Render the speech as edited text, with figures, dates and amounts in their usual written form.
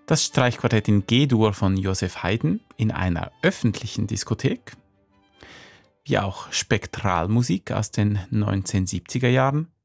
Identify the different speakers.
Speaker 1: das Streichquartett in G-Dur von Joseph Haydn in einer öffentlichen Diskothek, wie auch Spektralmusik aus den 1970er Jahren